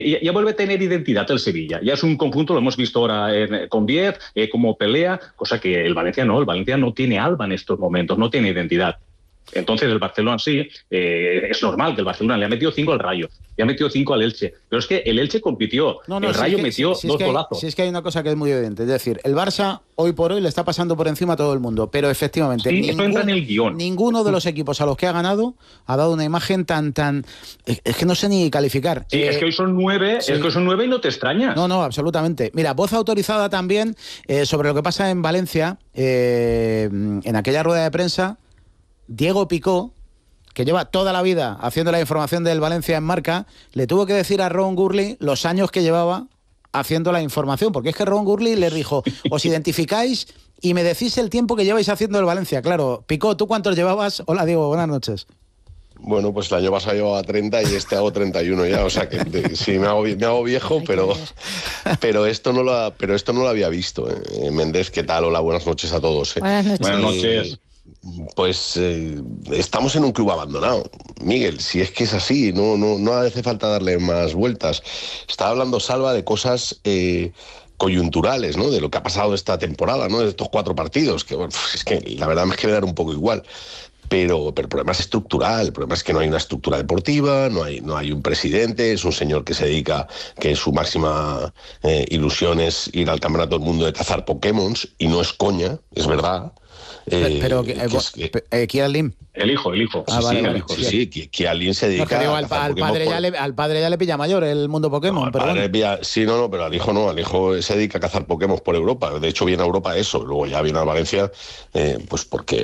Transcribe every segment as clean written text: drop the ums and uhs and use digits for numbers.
ya vuelve a tener identidad el Sevilla. Ya es un conjunto, lo hemos visto ahora con Viet, como pelea, cosa que el Valencia no tiene alma en estos momentos, no tiene identidad. Entonces el Barcelona sí, es normal que el Barcelona le ha metido 5 al Rayo, le ha metido 5 al Elche, pero es que el Elche compitió, el Rayo metió 2 golazos. Si es que hay una cosa que es muy evidente, es decir, el Barça hoy por hoy le está pasando por encima a todo el mundo, pero efectivamente esto entra en el guión. Ninguno de los equipos a los que ha ganado ha dado una imagen tan... Es que no sé ni calificar. Sí, es que hoy son 9, sí. Es que hoy son 9 y no te extrañas. No, absolutamente. Mira, voz autorizada también sobre lo que pasa en Valencia, en aquella rueda de prensa, Diego Picó, que lleva toda la vida haciendo la información del Valencia en Marca, le tuvo que decir a Ron Gurley los años que llevaba haciendo la información, porque es que Ron Gurley le dijo, os identificáis y me decís el tiempo que lleváis haciendo el Valencia. Claro, Picó, ¿tú cuántos llevabas? Hola Diego, buenas noches. Bueno, pues el año pasado llevaba 30 y este hago 31 ya, o sea que sí me hago viejo, pero esto no lo había visto. Méndez, ¿qué tal? Hola, buenas noches a todos. Buenas noches. Buenas noches. Pues estamos en un club abandonado, Miguel, si es que es así, no hace falta darle más vueltas. Estaba hablando Salva de cosas coyunturales, ¿no? De lo que ha pasado esta temporada, ¿no? De estos 4 partidos, que bueno, es que la verdad me queda un poco igual. Pero el problema es estructural, el problema es que no hay una estructura deportiva, no hay un presidente, es un señor que se dedica, que su máxima ilusión es ir al campeonato del mundo de cazar Pokémon, y no es coña, es verdad. Pero Kian Lim. El hijo. Sí, Kian se dedica al padre ya le pilla mayor el mundo Pokémon. Pero al hijo se dedica a cazar Pokémon por Europa. De hecho, viene a Europa eso, luego ya viene a Valencia, pues porque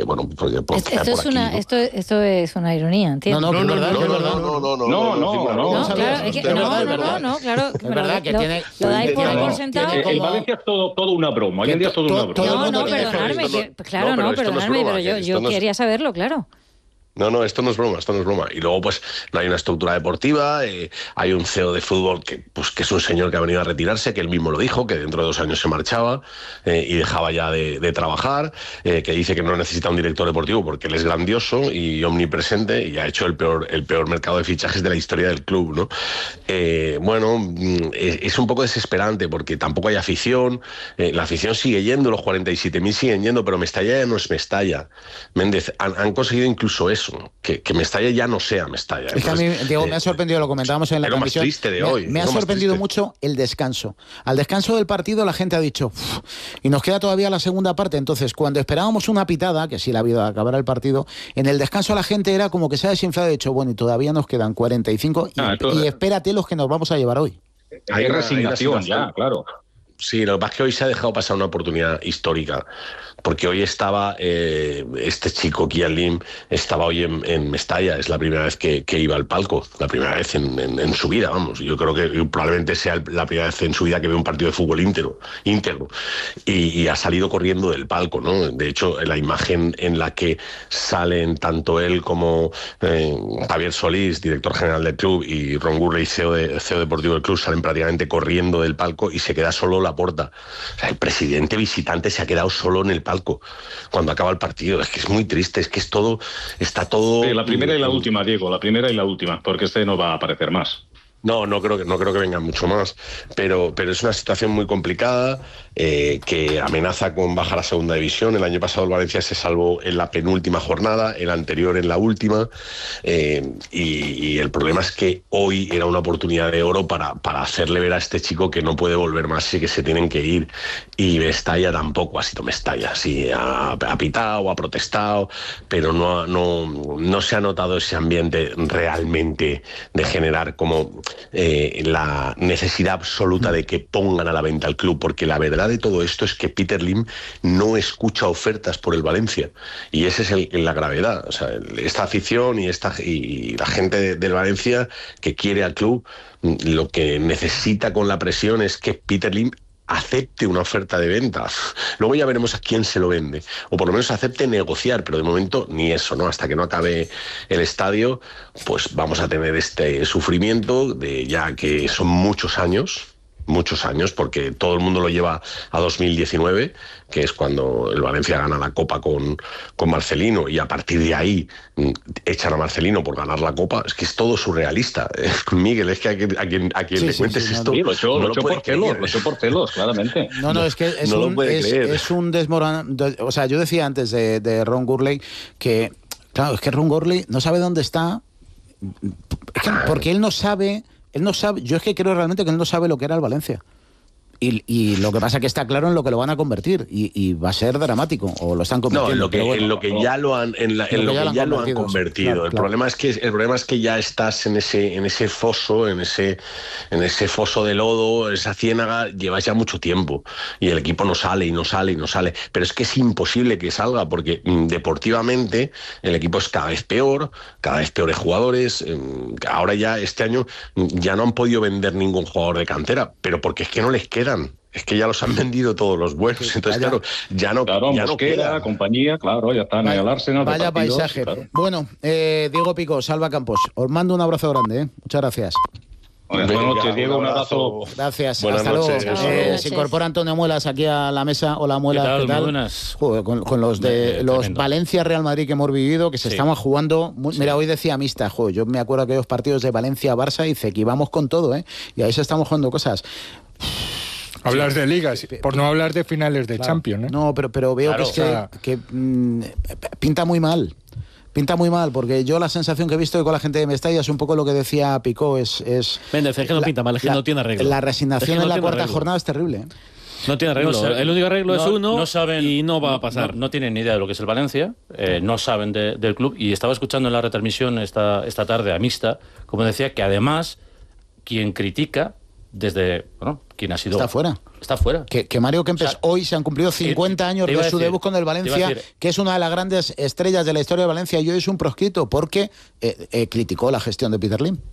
esto es una ironía, ¿entiendes? No, claro. Es verdad que tiene... Lo dais por sentado. El Valencia es todo una broma, hoy en día es todo una broma. No, perdonadme, pero yo quería saberlo, claro. No, esto no es broma. Y luego, pues, no hay una estructura deportiva, hay un CEO de fútbol que es un señor que ha venido a retirarse, que él mismo lo dijo, que dentro de 2 años se marchaba y dejaba ya de trabajar, que dice que no necesita un director deportivo porque él es grandioso y omnipresente y ha hecho el peor mercado de fichajes de la historia del club, ¿no? Es un poco desesperante porque tampoco hay afición, la afición sigue yendo, los 47.000 siguen yendo, pero Mestalla ya no es Mestalla. Méndez, han conseguido incluso eso, que Mestalla ya no sea Mestalla. Es que a mí, Diego, me ha sorprendido, lo comentábamos en la transmisión. Es lo más triste de hoy. Me ha sorprendido mucho el descanso. Al descanso del partido la gente ha dicho, y nos queda todavía la segunda parte. Entonces, cuando esperábamos una pitada, que sí la ha habido a acabar el partido, en el descanso la gente era como que se ha desinflado y dicho, bueno, y todavía nos quedan 45 y espérate los que nos vamos a llevar hoy. Hay resignación ya, claro. Sí, lo que pasa es que hoy se ha dejado pasar una oportunidad histórica, porque hoy estaba este chico, Kian Lim, estaba hoy en Mestalla, es la primera vez que iba al palco, la primera vez en su vida, vamos, yo creo que probablemente sea la primera vez en su vida que ve un partido de fútbol íntegro, y ha salido corriendo del palco, ¿no? De hecho, la imagen en la que salen tanto él como Javier Solís, director general del club, y Ron Gurley, CEO deportivo del club, salen prácticamente corriendo del palco y se queda solo Laporta. O sea, el presidente visitante se ha quedado solo en el palco cuando acaba el partido. Es que es muy triste, es que está todo... Sí, la primera y la última, Diego, porque este no va a aparecer más. No creo que venga mucho más, pero es una situación muy complicada que amenaza con bajar a segunda división. El año pasado el Valencia se salvó en la penúltima jornada, el anterior en la última, y el problema es que hoy era una oportunidad de oro para hacerle ver a este chico que no puede volver más y que se tienen que ir. Y Mestalla tampoco ha sido Mestalla, sí, ha pitado, ha protestado, pero no se ha notado ese ambiente realmente de generar como la necesidad absoluta de que pongan a la venta el club, porque la verdad de todo esto es que Peter Lim no escucha ofertas por el Valencia, y esa es la gravedad. O sea, esta afición y la gente del Valencia que quiere al club, lo que necesita con la presión es que Peter Lim acepte una oferta de venta. Luego ya veremos a quién se lo vende, o por lo menos acepte negociar, pero de momento ni eso, ¿no? Hasta que no acabe el estadio, pues vamos a tener este sufrimiento de ya que son muchos años muchos años, porque todo el mundo lo lleva a 2019, que es cuando el Valencia gana la Copa con Marcelino, y a partir de ahí echan a Marcelino por ganar la Copa. Es que es todo surrealista. Miguel, es que a quien le cuentes esto... Lo echó por celos, claramente. No, es que es un desmoronamiento. O sea, yo decía antes de Ron Gurley que, claro, es que Ron Gurley no sabe dónde está, porque él no sabe, yo es que creo realmente que él no sabe lo que era el Valencia. Y lo que pasa es que está claro en lo que lo van a convertir, y va a ser dramático, o lo están convirtiendo. No, en lo que ya lo han convertido. Claro, el problema es que ya estás en ese foso, en ese foso de lodo, esa ciénaga, llevas ya mucho tiempo y el equipo no sale. Pero es que es imposible que salga, porque deportivamente el equipo es cada vez peores jugadores. Ahora ya este año ya no han podido vender ningún jugador de cantera, pero porque es que no les queda. Es que ya los han vendido todos los buenos. Entonces, claro, ya no queda compañía, claro, ya están en el Arsenal. Vaya paisaje. Claro. Bueno, Diego Picó, Salva Campos, os mando un abrazo grande, Muchas gracias. Buenas noches, Diego, un abrazo. Gracias, buenas hasta noches. luego. Se incorpora Antonio Muelas aquí a la mesa. Hola, Muelas, ¿qué tal? Buenas. Joder, con los de los Valencia-Real Madrid que hemos vivido, que se estaban jugando. Mira, hoy decía Mista, yo me acuerdo de aquellos partidos de Valencia-Barça y dice que íbamos con todo, y ahí se están jugando cosas. Hablar de ligas, por no hablar de finales de Champions, No, pero veo que pinta muy mal. Pinta muy mal, porque yo la sensación que he visto con la gente de Mestalla es un poco lo que decía Picó, es Méndez, es que no pinta mal, es que no tiene arreglo. La resignación en la cuarta jornada es terrible. No tiene arreglo. El único arreglo es uno, no saben, y no va a pasar. No tienen ni idea de lo que es el Valencia, no saben del club, y estaba escuchando en la retransmisión esta tarde a Mista, como decía, que además quien critica quien ha sido... Está fuera. Que Mario Kempes, hoy se han cumplido 50 años de su debut con el Valencia, que es una de las grandes estrellas de la historia de Valencia, y hoy es un proscrito porque criticó la gestión de Peter Lim.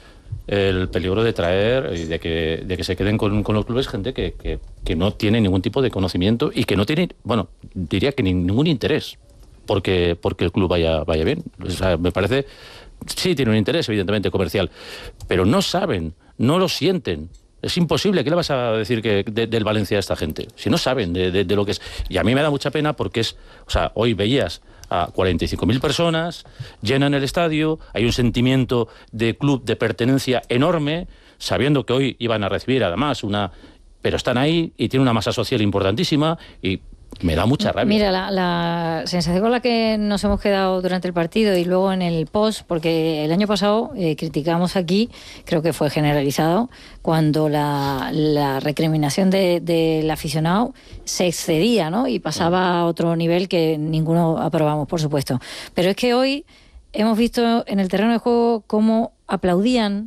El peligro de traer y de que se queden con los clubes gente que no tiene ningún tipo de conocimiento y que no tiene, diría que ningún interés porque el club vaya bien. O sea, me parece, sí tiene un interés evidentemente comercial, pero no saben, no lo sienten. Es imposible. ¿Qué le vas a decir del Valencia a esta gente? Si no saben de lo que es. Y a mí me da mucha pena porque hoy veías a 45.000 personas, llenan el estadio, hay un sentimiento de club, de pertenencia enorme, sabiendo que hoy iban a recibir además pero están ahí y tienen una masa social importantísima y me da mucha rabia. Mira, la sensación con la que nos hemos quedado durante el partido y luego en el post, porque el año pasado criticamos aquí, creo que fue generalizado, cuando la recriminación del aficionado se excedía, ¿no? Y pasaba a otro nivel que ninguno aprobamos, por supuesto. Pero es que hoy hemos visto en el terreno de juego cómo aplaudían.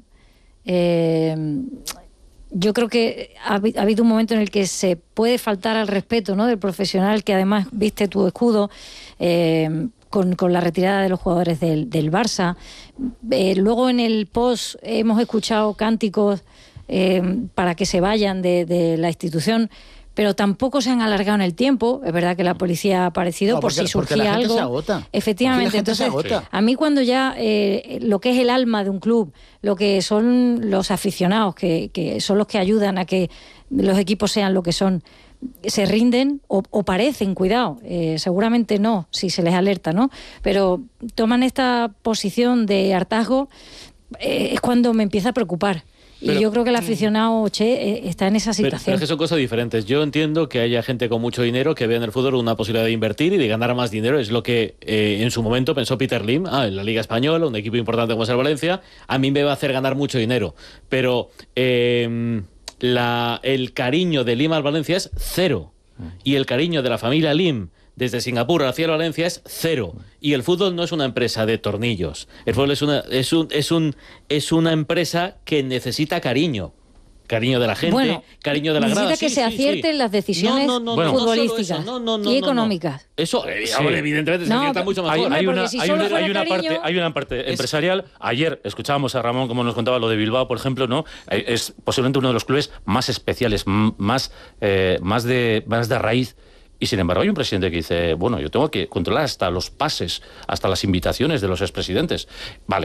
Yo creo que ha habido un momento en el que se puede faltar al respeto, ¿no?, del profesional que además viste tu escudo con la retirada de los jugadores del Barça. Luego en el post hemos escuchado cánticos para que se vayan de la institución, pero tampoco se han alargado en el tiempo. Es verdad que la policía ha aparecido por si surgía algo. Se agota. Efectivamente. Entonces, a mí cuando ya lo que es el alma de un club, lo que son los aficionados, que son los que ayudan a que los equipos sean lo que son, se rinden o parecen, cuidado, seguramente no, si se les alerta, ¿no? Pero toman esta posición de hartazgo, es cuando me empieza a preocupar. Y yo creo que el aficionado está en esa situación. Pero es que son cosas diferentes. Yo entiendo que haya gente con mucho dinero que vea en el fútbol una posibilidad de invertir y de ganar más dinero. Es lo que en su momento pensó Peter Lim. En la Liga Española, un equipo importante como es el Valencia, a mí me va a hacer ganar mucho dinero. Pero el cariño de Lim al Valencia es cero. Y el cariño de la familia Lim desde Singapur hacia el Valencia es cero. Y el fútbol no es una empresa de tornillos. El fútbol es una empresa que necesita cariño. Cariño de la gente, cariño de la grada. Necesita que se acierten las decisiones futbolísticas y económicas. Eso, evidentemente, se acierta mucho mejor. Hay una parte empresarial. Ayer escuchábamos a Ramón, como nos contaba lo de Bilbao, por ejemplo, ¿no? Es posiblemente uno de los clubes más especiales, más de raíz. Y sin embargo hay un presidente que dice, bueno, yo tengo que controlar hasta los pases, hasta las invitaciones de los expresidentes. Vale,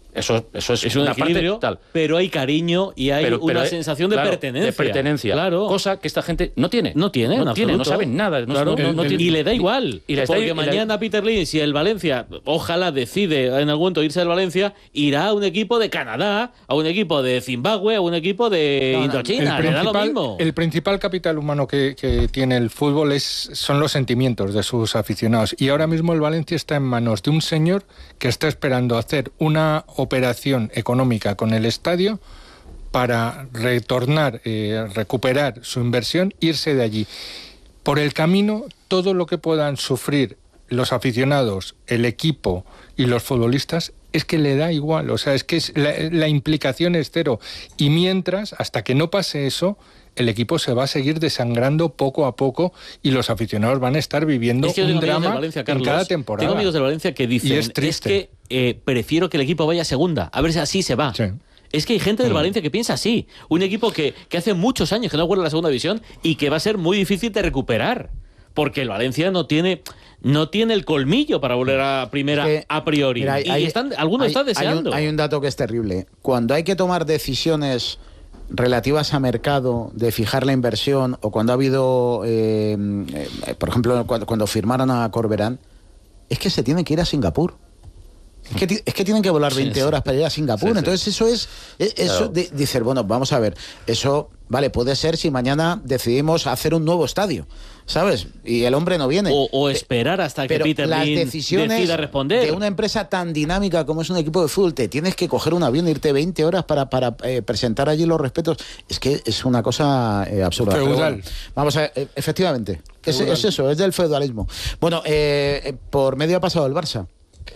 Eso es un una equilibrio, parte tal. Pero hay cariño y hay una sensación de pertenencia. De pertenencia. Claro. Cosa que esta gente no tiene. No saben nada. Claro. Y le da igual. Porque mañana Peter Lim, si el Valencia, ojalá decide en algún momento irse del Valencia, irá a un equipo de Canadá, a un equipo de Zimbabue, a un equipo de Indochina. Le da lo mismo. El principal capital humano que tiene el fútbol son los sentimientos de sus aficionados. Y ahora mismo el Valencia está en manos de un señor que está esperando hacer una operación económica con el estadio para retornar, recuperar su inversión, irse de allí. Por el camino, todo lo que puedan sufrir los aficionados, el equipo y los futbolistas es que le da igual, o sea, es que la implicación es cero. Y mientras, hasta que no pase eso, el equipo se va a seguir desangrando poco a poco y los aficionados van a estar viviendo un drama Valencia, Carlos, en cada temporada. Tengo amigos del Valencia que dicen, es que prefiero que el equipo vaya a segunda, a ver si así se va. Sí. Es que hay gente del Valencia que piensa así. Un equipo que hace muchos años que no juega en la segunda división y que va a ser muy difícil de recuperar. Porque el Valencia no tiene el colmillo para volver a primera a priori. Mira, algunos están deseando. Hay un dato que es terrible. Cuando hay que tomar decisiones relativas a mercado, de fijar la inversión, o cuando ha habido, por ejemplo, cuando firmaron a Corberán, es que se tienen que ir a Singapur. Es que tienen que volar 20 horas para ir a Singapur. Entonces eso dices, bueno, vamos a ver, eso, vale, puede ser si mañana decidimos hacer un nuevo estadio, ¿sabes? Y el hombre no viene. O esperar hasta que Peter Lim decida responder. De una empresa tan dinámica como es un equipo de fútbol, te tienes que coger un avión e irte 20 horas para presentar allí los respetos. Es que es una cosa absurda. Feudal. Bueno, vamos a ver, efectivamente. Es eso, es del feudalismo. Bueno, por medio ha pasado el Barça.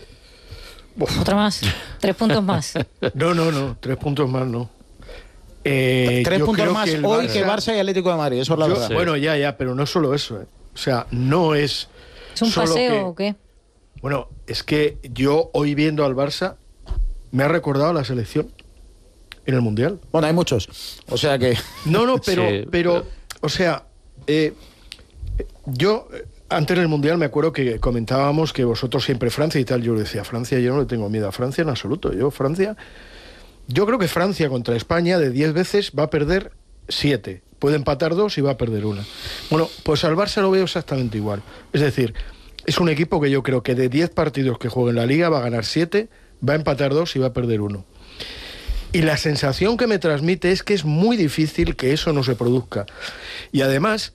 Otra más, 3 puntos más. No, 3 puntos más no. 3 puntos más hoy que Barça y Atlético de Madrid, eso es la verdad. Bueno, ya, pero no solo eso. O sea, no es... ¿Es un paseo o qué? Bueno, es que yo hoy viendo al Barça me ha recordado la selección en el Mundial. Bueno, hay muchos, o sea que... No, pero o sea, yo... Antes del Mundial me acuerdo que comentábamos que vosotros siempre Francia y tal. Yo decía, Francia, yo no le tengo miedo a Francia en absoluto. Yo creo que Francia contra España de 10 veces va a perder 7. Puede empatar 2 y va a perder 1. Bueno, pues al Barça lo veo exactamente igual. Es decir, es un equipo que yo creo que de 10 partidos que juega en la Liga va a ganar 7, va a empatar 2 y va a perder 1. Y la sensación que me transmite es que es muy difícil que eso no se produzca. Y además...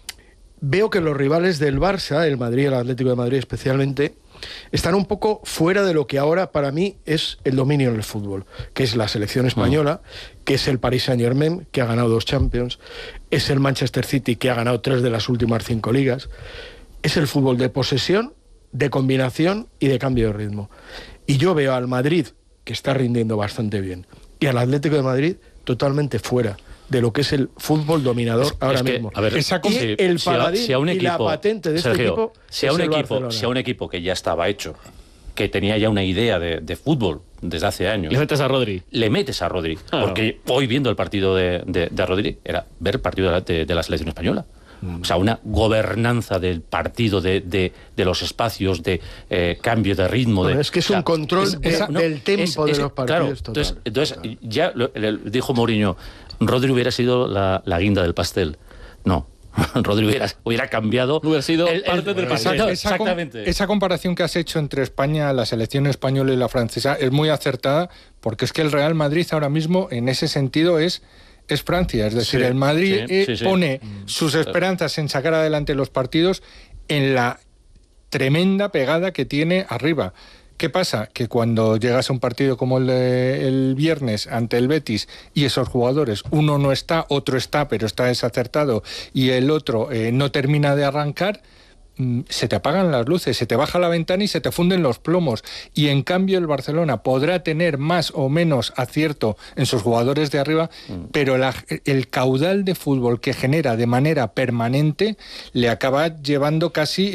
veo que los rivales del Barça, el Madrid, el Atlético de Madrid especialmente, están un poco fuera de lo que ahora para mí es el dominio en el fútbol, que es la selección española, que es el Paris Saint-Germain, que ha ganado 2 Champions, es el Manchester City, que ha ganado 3 de las últimas 5 ligas, es el fútbol de posesión, de combinación y de cambio de ritmo. Y yo veo al Madrid, que está rindiendo bastante bien, y al Atlético de Madrid totalmente fuera de lo que es el fútbol dominador ahora mismo. A ver, y el paradigma y la patente de Sergio, este equipo si a un equipo que ya estaba hecho, que tenía ya una idea de fútbol desde hace años, le metes a Rodri. Porque hoy viendo el partido de Rodri era ver el partido de la selección española. O sea, una gobernanza del partido, de los espacios, de cambio de ritmo. Es que es un control del tempo de los partidos. Claro, entonces ya dijo Mourinho, Rodri hubiera sido la guinda del pastel. No. Rodri hubiera cambiado. Hubiera sido parte del pastel. Exactamente. Esa comparación que has hecho entre España, la selección española y la francesa es muy acertada, porque es que el Real Madrid ahora mismo, en ese sentido, es Francia. Es decir, el Madrid pone sus esperanzas en sacar adelante los partidos en la tremenda pegada que tiene arriba. ¿Qué pasa? Que cuando llegas a un partido como el viernes ante el Betis y esos jugadores, uno no está, otro está, pero está desacertado, y el otro no termina de arrancar, se te apagan las luces, se te baja la ventana y se te funden los plomos. Y en cambio el Barcelona podrá tener más o menos acierto en sus jugadores de arriba, pero el caudal de fútbol que genera de manera permanente le acaba llevando casi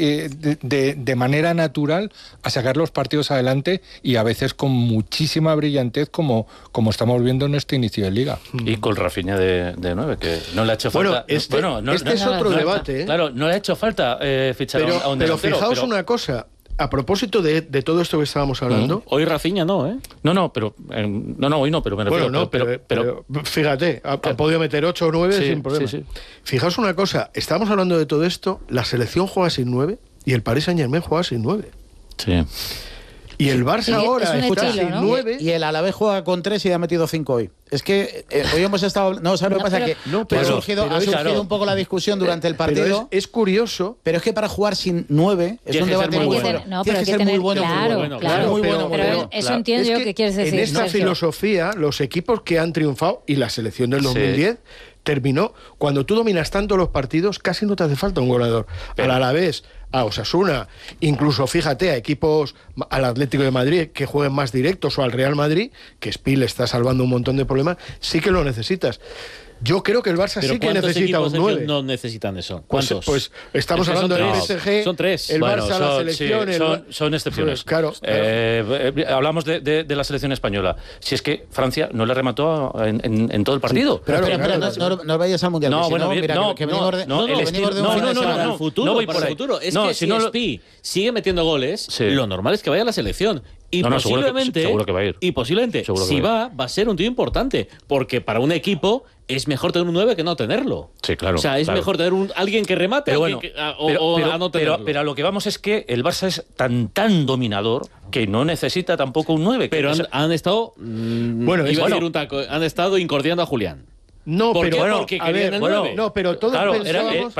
de manera natural a sacar los partidos adelante, y a veces con muchísima brillantez, como estamos viendo en este inicio de Liga. Y con Rafinha de 9, que no le ha hecho falta... Este es otro debate. Claro, no le ha hecho falta fichar a un delantero. Pero fijaos una cosa, a propósito de todo esto que estábamos hablando... Hoy Rafinha no, ¿eh? No, pero... hoy no, pero me refiero... Bueno, pero fíjate, ha podido meter 8 o 9 sin problema. Sí. Fijaos una cosa, estamos hablando de todo esto, la selección juega sin 9 y el Paris Saint-Germain juega sin 9. Sí. Y el Barça ahora está sin 9. Y el Alavés juega con 3 y ha metido 5 hoy. Es que hoy hemos estado... No, ¿sabes lo que pasa? Que ha surgido un poco la discusión durante el partido. Es curioso. Pero es que para jugar sin 9 es un debate muy bueno. Tienes que ser muy bueno. Claro, muy bueno. Pero eso entiendo yo que quieres decir. En esta filosofía, los equipos que han triunfado, y la selección del 2010... terminó, cuando tú dominas tanto los partidos, casi no te hace falta un goleador. Al Alavés, a Osasuna, incluso fíjate a equipos, al Atlético de Madrid, que jueguen más directos, o al Real Madrid, que Spiel está salvando un montón de problemas, sí que lo necesitas. Yo creo que el Barça sí que necesita un 9. No necesitan eso. ¿Cuántos? Pues estamos hablando del PSG, son 3. El Barça, la selección... Son excepciones. Pues, claro. Hablamos de la selección española. Si es que Francia no le remató en todo el partido. Sí, pero no vayas al Mundial. No, bueno, que venimos de un futuro. Es que si Spi sigue metiendo goles, lo normal es que vaya a la selección. Y posiblemente, seguro que va a ir. Y posiblemente, si va a ser un tío importante. Porque para un equipo es mejor tener un 9 que no tenerlo. Sí, claro. O sea, es mejor tener alguien que remate pero a no tenerlo. Pero a lo que vamos es que el Barça es tan dominador que no necesita tampoco un 9. Pero han estado... han estado incordiando a Julián. No, ¿Por pero qué? Porque querían el 9. No, pero todos pensábamos...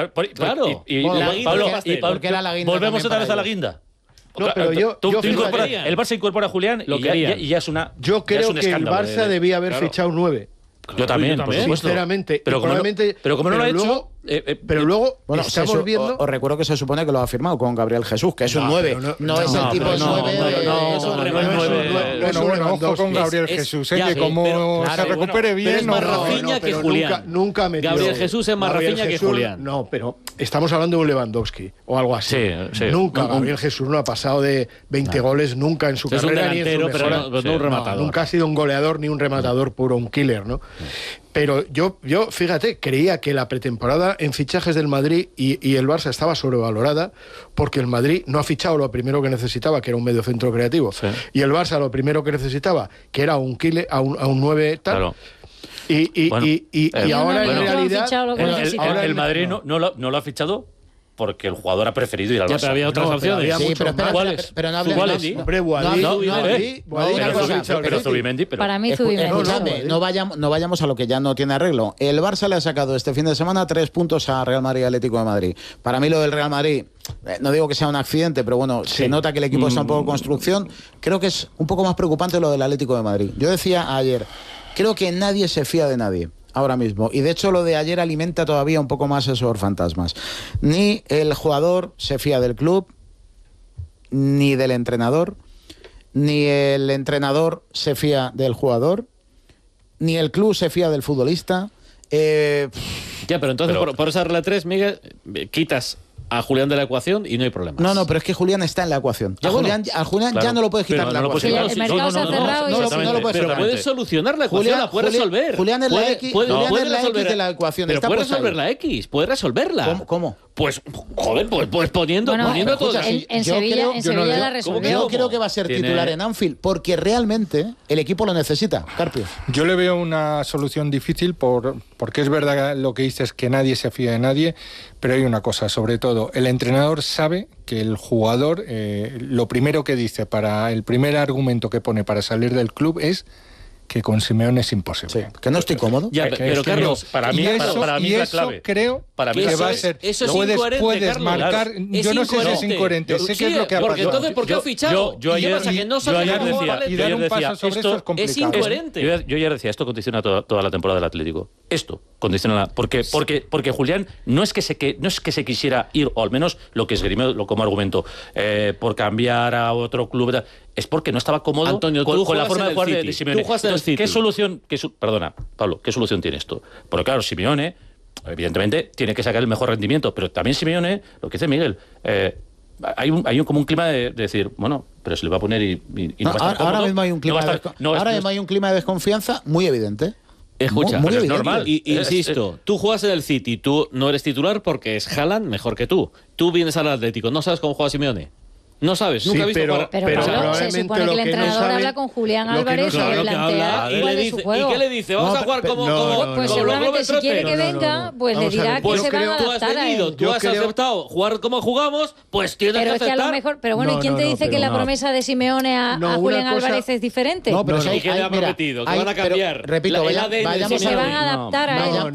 Volvemos otra vez a la guinda. No, pero el Barça incorpora a Julián y ya es una... Yo creo que el Barça debía haber fichado un 9. Yo también, sinceramente. Pero como no lo ha hecho... pero luego estamos viendo... Os recuerdo que se supone que lo ha firmado con Gabriel Jesús, que es un 9. No es el tipo de 9... Bueno, ojo con Gabriel Jesús, que como se recupere bien... Es más Rafinha que Julián. Nunca metió... Gabriel Jesús es más Rafinha que Julián. No, pero estamos hablando de un Lewandowski o algo así. Nunca Gabriel Jesús no ha pasado de 20 goles nunca en su carrera. Es un delantero, pero no un rematador. Nunca ha sido un goleador ni un rematador puro, un killer, ¿no? Pero yo, fíjate, creía que la pretemporada en fichajes del Madrid y el Barça estaba sobrevalorada, porque el Madrid no ha fichado lo primero que necesitaba, que era un mediocentro creativo, y el Barça lo primero que necesitaba, que era un killer, a un 9 tal. Claro. Y ahora en realidad el Madrid no lo ha fichado porque el jugador ha preferido ir al Barça. Pero había otras opciones. Pero no hablemos. Pero Zubimendi. Para mí Zubimendi. No vayamos a lo que ya no tiene arreglo. El Barça le ha sacado este fin de semana 3 puntos a Real Madrid y Atlético de Madrid. Para mí lo del Real Madrid, no digo que sea un accidente, pero bueno, se nota que el equipo está un poco en construcción. Creo que es un poco más preocupante lo del Atlético de Madrid. Yo decía ayer, creo que nadie se fía de nadie ahora mismo. Y de hecho lo de ayer alimenta todavía un poco más esos fantasmas. Ni el jugador se fía del club, ni del entrenador, ni el entrenador se fía del jugador, ni el club se fía del futbolista. Ya, pero entonces por esa regla 3, Miguel, quitas a Julián de la ecuación y no hay problema. No, pero es que Julián está en la ecuación. A Julián ya no lo puedes quitar de la ecuación. El mercado se ha cerrado y no lo puedes. Pero puedes solucionar la ecuación, la puedes resolver. Julián es la X de la ecuación. Pero puedes resolver la X, puedes resolverla. ¿Cómo? Pues, joder, pues poniendo todo. En Sevilla la resolvió. Yo creo que va a ser titular en Anfield, porque realmente el equipo lo necesita. Carpio. Yo le veo una solución difícil porque es verdad lo que dices, que nadie se fía de nadie, pero hay una cosa, sobre todo, el entrenador sabe que el jugador, lo primero que dice, el primer argumento que pone para salir del club es que con Simeone es imposible. Sí, que no estoy cómodo. Ya, pero Carlos, para mí es la clave. Creo que va a ser. Eso es incoherente, puedes Carlos. Marcar. Yo no sé si es incoherente. Sé que es lo que ha pasado. Porque entonces, ¿por qué ha fichado? Yo ayer decía, y dar un paso sobre eso es complicado. Es incoherente. Yo ayer decía, esto condiciona toda la temporada del Atlético. Esto condiciona porque Julián no es que se quisiera ir, o al menos lo que esgrimió como argumento, por cambiar a otro club. Es porque no estaba cómodo, Antonio, con la forma de jugar de Simeone. Entonces, ¿qué solución? Perdona, Pablo, ¿qué solución tiene esto? Porque claro, Simeone, evidentemente, tiene que sacar el mejor rendimiento, pero también Simeone, lo que dice Miguel, hay como un clima de decir, bueno, pero se le va a poner y no va a estar cómodo. Ahora mismo hay un clima de desconfianza muy evidente. Escucha, muy es evidente. normal. Insisto, tú juegas en el City, tú no eres titular porque es Haaland mejor que tú. Tú vienes al Atlético, ¿no sabes cómo juega Simeone? No sabes, nunca he visto jugar. Pero se supone que el entrenador habla con Julián Álvarez y le plantea cuál es su juego. ¿Y qué le dice? ¿Vamos a jugar como pues seguramente si quiere que venga, pues le dirá que se van a adaptar a él. Tú has aceptado jugar como jugamos, pues tienes que aceptar. Pero es que a lo mejor... Pero bueno, ¿y quién te dice que la promesa de Simeone a Julián Álvarez es diferente? No, pero ¿y qué le ha prometido? Que van a cambiar. Repito, que se van a adaptar a él.